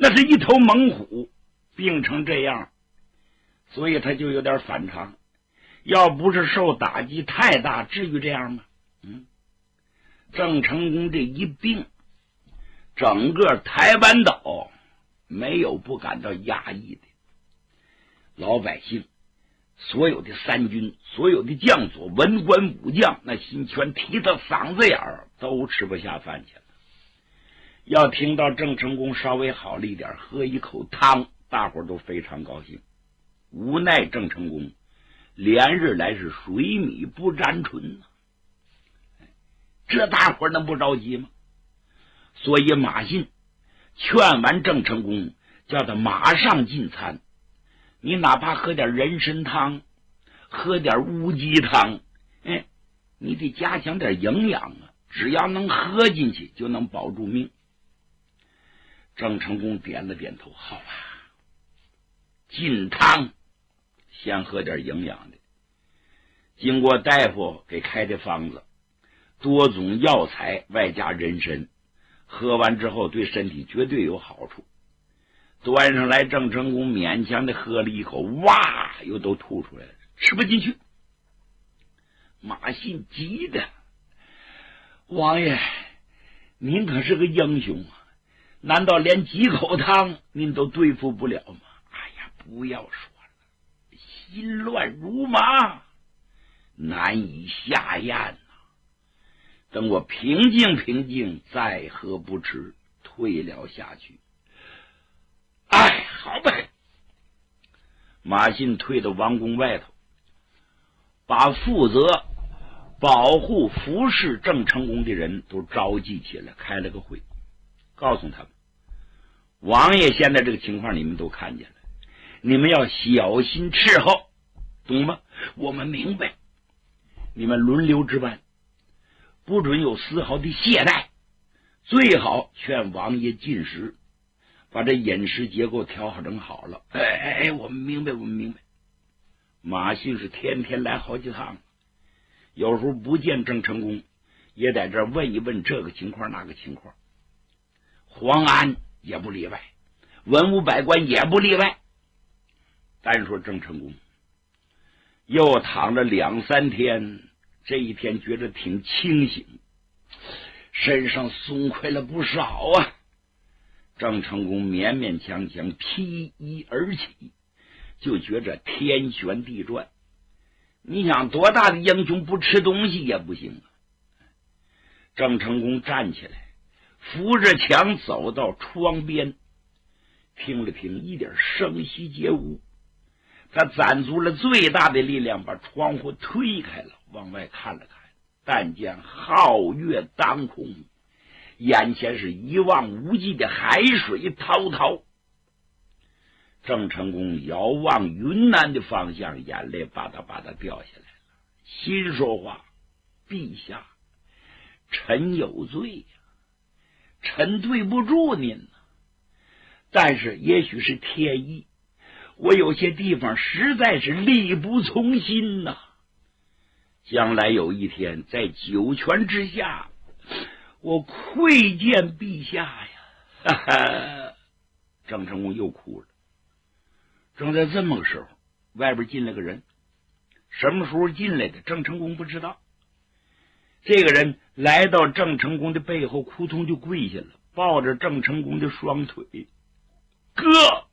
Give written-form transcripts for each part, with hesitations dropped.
那是一头猛虎，病成这样，所以他就有点反常。要不是受打击太大，至于这样吗？郑成功这一病，整个台湾岛没有不感到压抑的。老百姓，所有的三军，所有的将佐、文官武将，那心全提到嗓子眼儿，都吃不下饭去了。要听到郑成功稍微好了一点，喝一口汤，大伙儿都非常高兴。无奈郑成功连日来是水米不沾唇呢，这大伙儿能不着急吗？所以马信劝完郑成功，叫他马上进餐。你哪怕喝点人参汤，喝点乌鸡汤，你得加强点营养啊！只要能喝进去，就能保住命。郑成功点了点头，好吧，进汤，先喝点营养的。经过大夫给开的方子，多种药材外加人参，喝完之后对身体绝对有好处。端上来，郑成功勉强的喝了一口，哇，又都吐出来了，吃不进去。马信急的，王爷，您可是个英雄啊，难道连几口汤您都对付不了吗？哎呀，不要说了，心乱如麻，难以下咽啊。等我平静平静，再喝不迟，退了下去。哎，好吧。马信退到王宫外头，把负责保护服侍郑成功的人都召集起来，开了个会，告诉他们，王爷现在这个情况你们都看见了，你们要小心伺候，懂吗？我们明白，你们轮流值班，不准有丝毫的懈怠，最好劝王爷进食，把这饮食结构调整好了。我们明白，我们明白。马信是天天来好几趟，有时候不见郑成功，也在这问一问这个情况那个情况。黄安也不例外，文武百官也不例外。单说郑成功，又躺了2、3天，这一天觉得挺清醒，身上松快了不少啊。郑成功勉勉强强披衣而起，就觉着天旋地转。你想多大的英雄不吃东西也不行啊！郑成功站起来，扶着墙走到窗边，听了听，一点声息皆无。他攒足了最大的力量，把窗户推开了，往外看了看，但见皓月当空，眼前是一望无际的海水滔滔。郑成功遥望云南的方向，眼泪吧嗒吧嗒掉下来了，心说话，陛下，臣有罪呀，臣对不住您呢。但是也许是天意，我有些地方实在是力不从心呐。将来有一天在九泉之下，我窥见陛下呀！哈哈，郑成功又哭了。正在这么个时候，外边进来个人，什么时候进来的郑成功不知道。这个人来到郑成功的背后，扑通就跪下了，抱着郑成功的双腿，哥，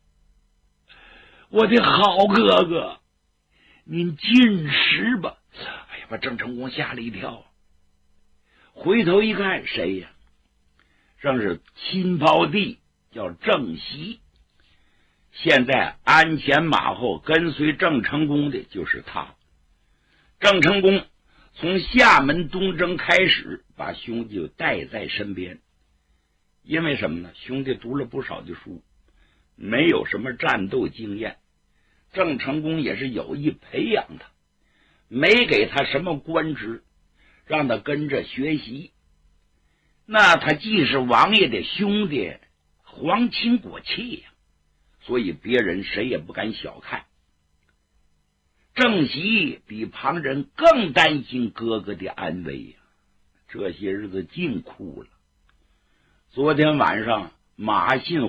我的好哥哥，您进食吧。哎呀，把郑成功吓了一跳，回头一看，谁呀？正是亲胞弟，叫郑袭。现在鞍前马后跟随郑成功的就是他。郑成功从厦门东征开始，把兄弟就带在身边。因为什么呢？兄弟读了不少的书，没有什么战斗经验，郑成功也是有意培养他，没给他什么官职，让他跟着学习。那他既是王爷的兄弟，皇亲国戚呀，所以别人谁也不敢小看。郑袭比旁人更担心哥哥的安危呀，这些日子净哭了。昨天晚上马信